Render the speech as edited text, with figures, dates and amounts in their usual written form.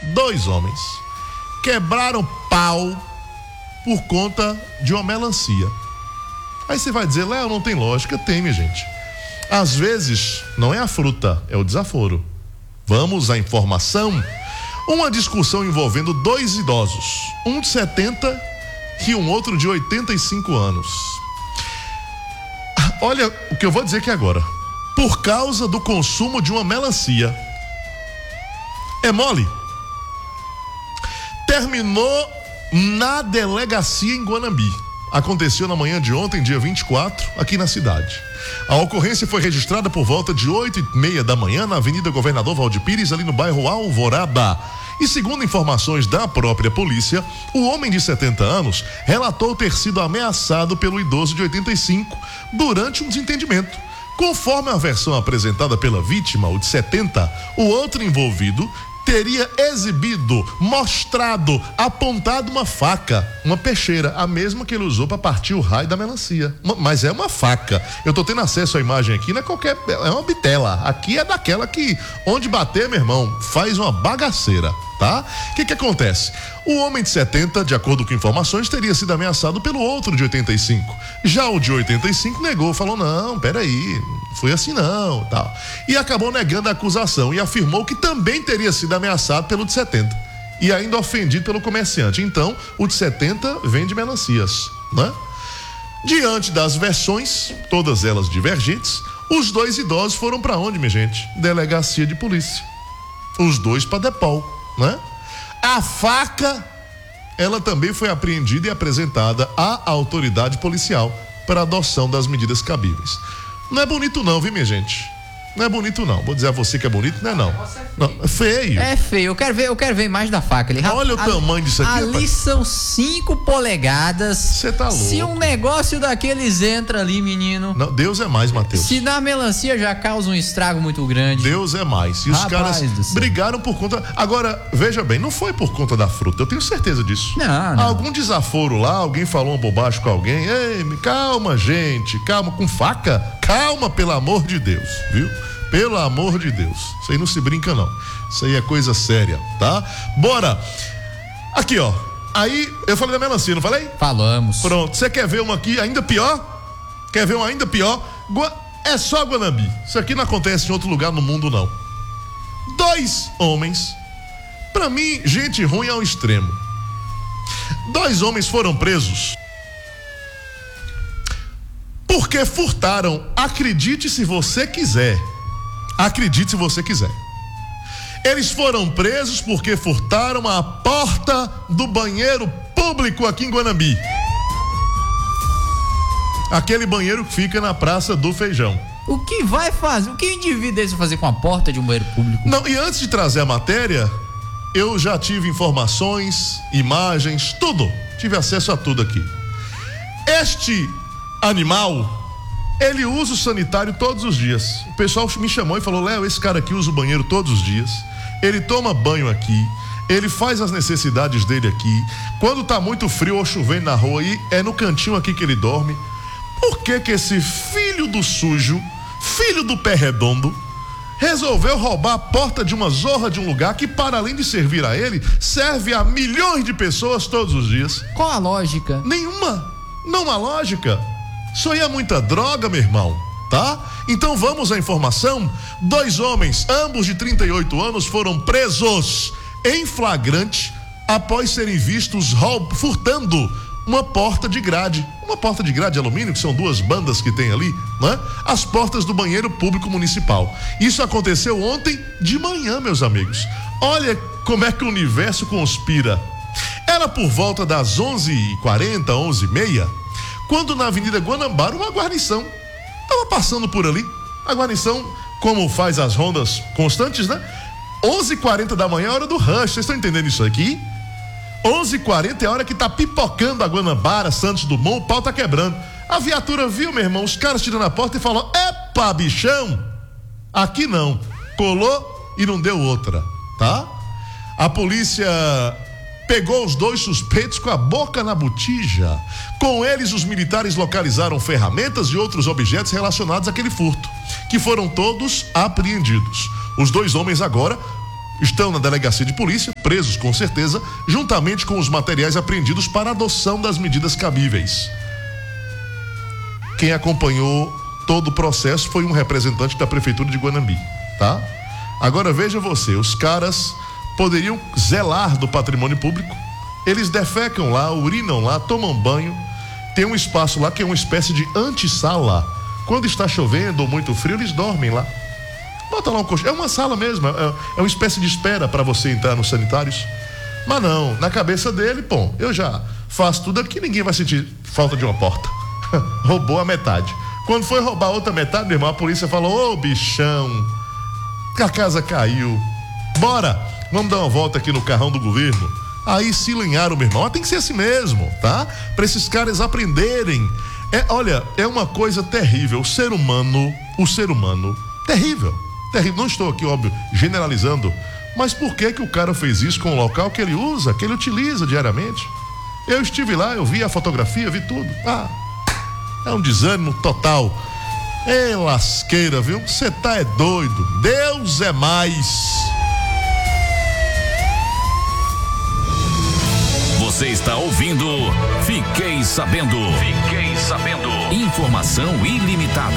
2 homens quebraram pau por conta de uma melancia. Aí você vai dizer, Léo, não tem lógica? Tem, minha gente. Às vezes, não é a fruta, é o desaforo. Vamos à informação. Uma discussão envolvendo 2 idosos, um de 70 e um outro de 85 anos. Olha o que eu vou dizer aqui agora. Por causa do consumo de uma melancia. É mole? Terminou na delegacia em Guanambi. Aconteceu na manhã de ontem, dia 24, aqui na cidade. A ocorrência foi registrada por volta de 8h30 da manhã na Avenida Governador Valdir Pires, ali no bairro Alvorada. E segundo informações da própria polícia, o homem de 70 anos relatou ter sido ameaçado pelo idoso de 85 durante um desentendimento. Conforme a versão apresentada pela vítima, o de 70, o outro envolvido teria exibido, mostrado, apontado uma faca, uma peixeira, a mesma que ele usou para partir o raio da melancia. Mas é uma faca. Eu tô tendo acesso à imagem aqui, não é qualquer, é uma bitela. Aqui é daquela que, onde bater, meu irmão, faz uma bagaceira, tá? O que acontece? O homem de 70, de acordo com informações, teria sido ameaçado pelo outro de 85. Já o de 85 negou, falou, não, peraí, foi assim não, tal. E acabou negando a acusação e afirmou que também teria sido ameaçado pelo de 70 e ainda ofendido pelo comerciante. Então, o de 70 vende melancias, né? Diante das versões, todas elas divergentes, os 2 idosos foram para onde, minha gente? Delegacia de polícia. Os 2 para Depol, né? A faca, ela também foi apreendida e apresentada à autoridade policial para adoção das medidas cabíveis. Não é bonito não, viu, minha gente? Não é bonito não. Vou dizer a você que é bonito, não é não. Não, é feio. É feio. Eu quero ver mais da faca ali. Olha o tamanho disso aqui, ali, rapaz. São 5 polegadas. Você tá louco. Se um negócio daqueles entra ali, menino. Não, Deus é mais, Matheus. Se na melancia já causa um estrago muito grande. Deus é mais. E os caras brigaram por conta. Agora, veja bem, não foi por conta da fruta, eu tenho certeza disso. Não. Algum desaforo lá, alguém falou uma bobagem com alguém. Ei, calma, gente, calma, com faca? Calma, pelo amor de Deus, viu? Pelo amor de Deus, isso aí não se brinca não, isso aí é coisa séria, tá? Bora, aqui ó, aí eu falei da melancia, não falei? Falamos. Pronto, você quer ver uma aqui ainda pior? Quer ver uma ainda pior? É só Guanambi, isso aqui não acontece em outro lugar no mundo não. 2 homens, pra mim, gente ruim ao extremo. 2 homens foram presos porque furtaram, acredite se você quiser. Acredite se você quiser. Eles foram presos porque furtaram a porta do banheiro público aqui em Guanambi. Aquele banheiro que fica na Praça do Feijão. O que vai fazer? O que o indivíduo desse vai fazer com a porta de um banheiro público? Não, e antes de trazer a matéria, eu já tive informações, imagens, tudo. Tive acesso a tudo aqui. Este animal, ele usa o sanitário todos os dias. O pessoal me chamou e falou, Léo, esse cara aqui usa o banheiro todos os dias. Ele toma banho aqui, ele faz as necessidades dele aqui. Quando tá muito frio ou chovendo na rua, aí é no cantinho aqui que ele dorme. Por que que esse filho do sujo, filho do pé redondo, resolveu roubar a porta de uma zorra de um lugar que, para além de servir a ele, serve a milhões de pessoas todos os dias? Qual a lógica? Nenhuma. Não há lógica. Isso aí é muita droga, meu irmão, tá? Então vamos à informação. 2 homens, ambos de 38 anos, foram presos em flagrante após serem vistos furtando uma porta de grade de alumínio, que são 2 bandas que tem ali, né? As portas do banheiro público municipal. Isso aconteceu ontem de manhã, meus amigos. Olha como é que o universo conspira. Era por volta das 11h40, 11h30, quando na Avenida Guanabara uma guarnição estava passando por ali. A guarnição, como faz as rondas constantes, né? 11h40 da manhã é a hora do rush, vocês estão entendendo isso aqui? 11h40 é a hora que tá pipocando a Guanabara, Santos Dumont, o pau tá quebrando. A viatura viu, meu irmão, os caras tirando a porta e falou, epa, bichão, aqui não. Colou e não deu outra, tá? A polícia pegou os 2 suspeitos com a boca na botija. Com eles, os militares localizaram ferramentas e outros objetos relacionados àquele furto, que foram todos apreendidos. Os 2 homens agora estão na delegacia de polícia, presos com certeza, juntamente com os materiais apreendidos para adoção das medidas cabíveis. Quem acompanhou todo o processo foi um representante da prefeitura de Guanambi, tá? Agora veja você, os caras poderiam zelar do patrimônio público, eles defecam lá, urinam lá, tomam banho, tem um espaço lá que é uma espécie de antessala. Quando está chovendo ou muito frio, eles dormem lá. Bota lá um colchão, é uma sala mesmo, é uma espécie de espera para você entrar nos sanitários. Mas não, na cabeça dele, bom, eu já faço tudo aqui, ninguém vai sentir falta de uma porta. Roubou a metade. Quando foi roubar a outra metade, meu irmão, a polícia falou: ô bichão, a casa caiu, bora, vamos dar uma volta aqui no carrão do governo. Aí se linharam, meu irmão. Mas tem que ser assim mesmo, tá? Para esses caras aprenderem. Olha, é uma coisa terrível. O ser humano, terrível. Não estou aqui, óbvio, generalizando, mas por que o cara fez isso com o local que ele usa, que ele utiliza diariamente? Eu estive lá, eu vi a fotografia, vi tudo. É um desânimo total. É lasqueira, viu? Você tá doido. Deus é mais. Você está ouvindo Fiquei Sabendo. Informação ilimitada.